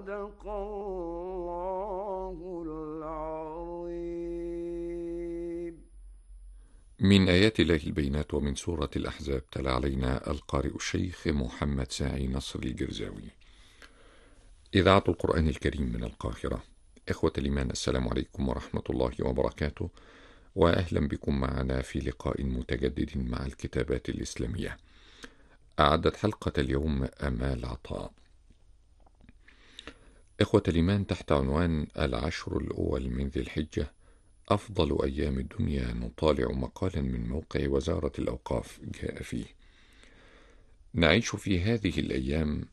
صدق الله العظيم. من آيات الله البينات ومن سورة الأحزاب تلا علينا القارئ الشيخ محمد ساعي نصر الجرزاوي. إذاعة القرآن الكريم من القاهرة. إخوة الإيمان، السلام عليكم ورحمة الله وبركاته، وأهلا بكم معنا في لقاء متجدد مع الكتابات الإسلامية. أعدت حلقة اليوم آمال عطاء. إخوة الإيمان، تحت عنوان العشر الأول من ذي الحجة أفضل أيام الدنيا، نطالع مقالا من موقع وزارة الأوقاف جاء فيه: نعيش في هذه الأيام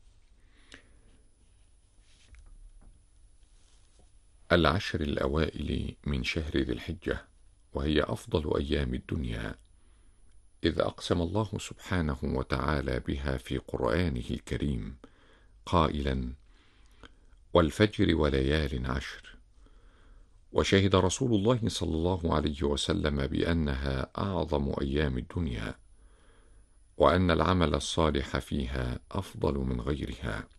العشر الأوائل من شهر ذي الحجة، وهي أفضل أيام الدنيا، إذ أقسم الله سبحانه وتعالى بها في قرآنه الكريم قائلا: والفجر وليال عشر. وشهد رسول الله صلى الله عليه وسلم بأنها أعظم أيام الدنيا، وأن العمل الصالح فيها أفضل من غيرها.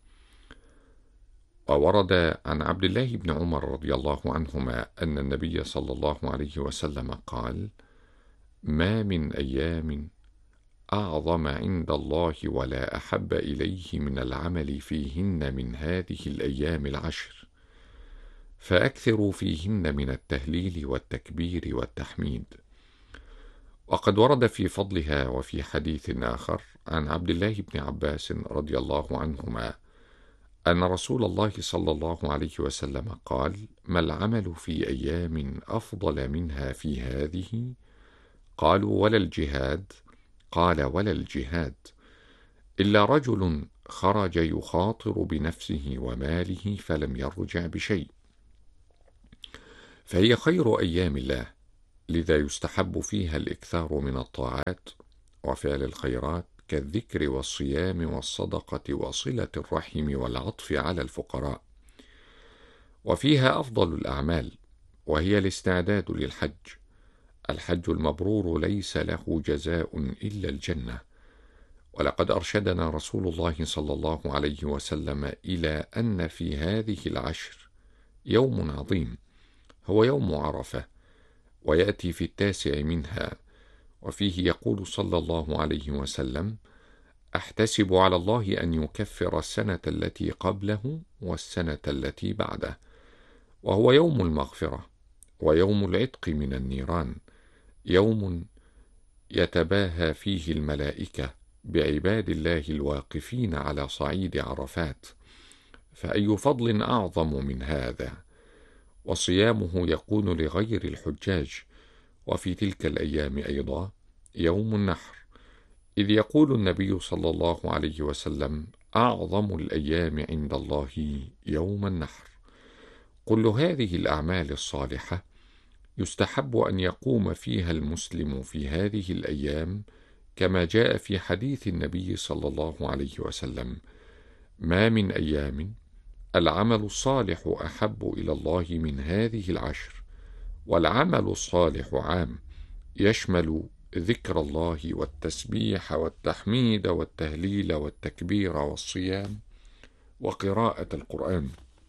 وورد عن عبد الله بن عمر رضي الله عنهما أن النبي صلى الله عليه وسلم قال: ما من أيام أعظم عند الله ولا أحب إليه من العمل فيهن من هذه الأيام العشر، فأكثروا فيهن من التهليل والتكبير والتحميد. وقد ورد في فضلها وفي حديث آخر عن عبد الله بن عباس رضي الله عنهما أن رسول الله صلى الله عليه وسلم قال: ما العمل في أيام أفضل منها في هذه؟ قالوا: ولا الجهاد؟ قال: ولا الجهاد، إلا رجل خرج يخاطر بنفسه وماله فلم يرجع بشيء. فهي خير أيام الله، لذا يستحب فيها الإكثار من الطاعات وفعل الخيرات كالذكر والصيام والصدقة وصلة الرحم والعطف على الفقراء. وفيها أفضل الأعمال، وهي الاستعداد للحج. الحج المبرور ليس له جزاء إلا الجنة. ولقد أرشدنا رسول الله صلى الله عليه وسلم إلى أن في هذه العشر يوم عظيم، هو يوم عرفة، ويأتي في 9 منها، وفيه يقول صلى الله عليه وسلم: أحتسب على الله أن يكفر السنة التي قبله والسنة التي بعده، وهو يوم المغفرة ويوم العتق من النيران، يوم يتباهى فيه الملائكة بعباد الله الواقفين على صعيد عرفات، فأي فضل أعظم من هذا؟ وصيامه يكون لغير الحجاج. وفي تلك الأيام أيضا يوم النحر، إذ يقول النبي صلى الله عليه وسلم: أعظم الأيام عند الله يوم النحر. كل هذه الأعمال الصالحة يستحب أن يقوم فيها المسلم في هذه الأيام، كما جاء في حديث النبي صلى الله عليه وسلم: ما من أيام العمل الصالح أحب إلى الله من هذه العشر. والعمل الصالح عام، يشمل ذكر الله والتسبيح والتحميد والتهليل والتكبير والصيام وقراءة القرآن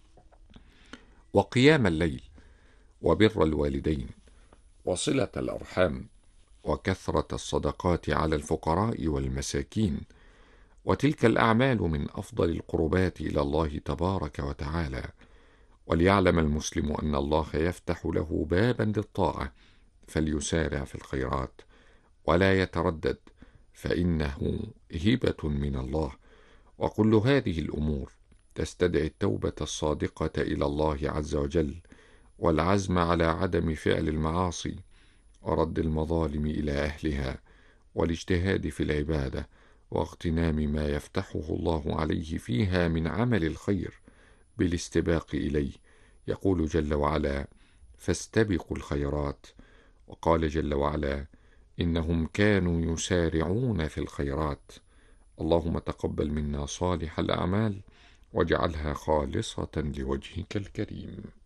وقيام الليل وبر الوالدين وصلة الأرحام وكثرة الصدقات على الفقراء والمساكين. وتلك الأعمال من أفضل القربات إلى الله تبارك وتعالى. وليعلم المسلم أن الله يفتح له بابا للطاعة، فليسارع في الخيرات ولا يتردد، فإنه هبة من الله. وكل هذه الأمور تستدعي التوبة الصادقة إلى الله عز وجل، والعزم على عدم فعل المعاصي، ورد المظالم إلى أهلها، والاجتهاد في العبادة، واغتنام ما يفتحه الله عليه فيها من عمل الخير بالاستباق إليه. يقول جل وعلا: فاستبقوا الخيرات. وقال جل وعلا: إنهم كانوا يسارعون في الخيرات. اللهم تقبل منا صالح الأعمال، واجعلها خالصة لوجهك الكريم.